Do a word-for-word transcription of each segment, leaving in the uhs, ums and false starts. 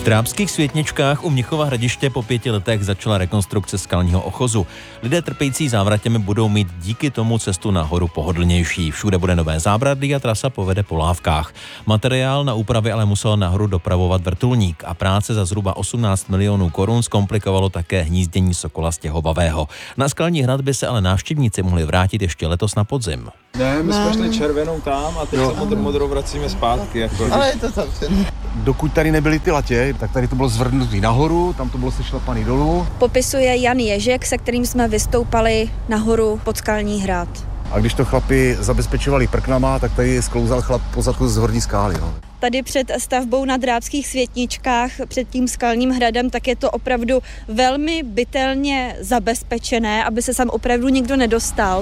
Drábských Světničkách u Mnichova Hradiště po pěti letech začala rekonstrukce skalního ochozu. Lidé trpějící závratěmi budou mít díky tomu cestu nahoru pohodlnější. Všude bude nové zábradlí a trasa povede po lávkách. Materiál na úpravy ale musel nahoru dopravovat vrtulník a práce za zhruba osmnáct milionů korun zkomplikovalo také hnízdění sokola stěhovavého. Na skalní hrad by se ale návštěvníci mohli vrátit ještě letos na podzim. Ne, my jsme šli červenou tam a teď jo. se modr, modrou vracíme zpátky. Jako, ale je to zavřený. Dokud tady nebyly ty latě, tak tady to bylo zvrhnutý nahoru, tam to bylo sešlapaný dolů. Popisuje Jan Ježek, se kterým jsme vystoupali nahoru pod skalní hrad. A když to chlapi zabezpečovali prknama, tak tady sklouzal chlap po zadku z horní skály. No. Tady před stavbou na Drábských Světničkách, před tím skalním hradem, tak je to opravdu velmi bytelně zabezpečené, aby se sem opravdu nikdo nedostal.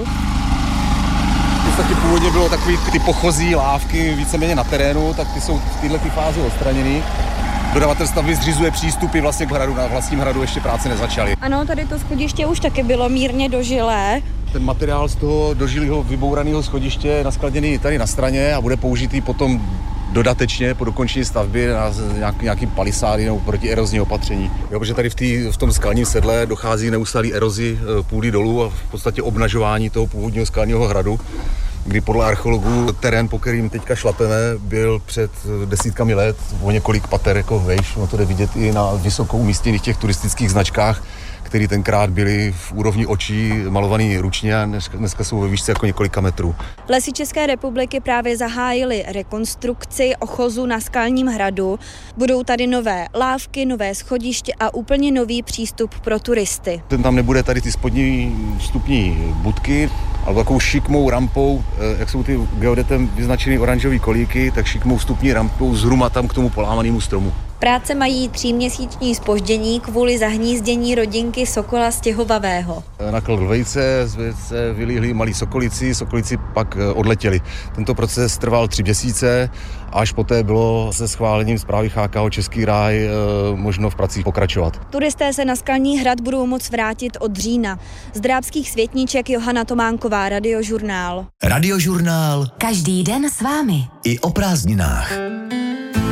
V podstatě původně bylo takový ty pochozí lávky víceméně na terénu, tak ty jsou v této fázi odstraněny. Dodavatel stavby zřizuje přístupy vlastně k hradu, na vlastním hradu ještě práce nezačaly. Ano, tady to schodiště už taky bylo mírně dožilé. Ten materiál z toho dožilého vybouraného schodiště je naskladněný tady na straně a bude použitý potom dodatečně po dokončení stavby na nějaký, nějaký palisády nebo protierozní opatření. Jo, protože tady v, tý, v tom skalním sedle dochází neustálý erozi půdy dolů a v podstatě obnažování toho původního skalního hradu, kdy podle archeologů terén, po kterým teďka šlapeme, byl před desítkami let o několik pater jako vejš. No to jde vidět i na vysokou umístěných těch turistických značkách, které tenkrát byly v úrovni očí malovaný ručně a dneska jsou ve výšce jako několika metrů. Lesy České republiky právě zahájily rekonstrukci ochozu na skalním hradu. Budou tady nové lávky, nové schodiště a úplně nový přístup pro turisty. Ten tam nebude tady ty spodní vstupní budky, ale takovou šikmou rampou, jak jsou ty geodetem vyznačený oranžový kolíky, tak šikmou vstupní rampou zhruma tam k tomu polámanému stromu. Práce mají tříměsíční zpoždění kvůli zahnízdění rodinky sokola stěhovavého. Nakl vejce, se vylíhli malí sokolici, sokolici pak odletěli. Tento proces trval tři měsíce, až poté bylo se schválením zprávy H K O Český ráj možno v pracích pokračovat. Turisté se na skalní hrad budou moct vrátit od října. Z Drábských Světniček Johana Tománková, Radiožurnál. Radiožurnál. Každý den s vámi. I o prázdninách.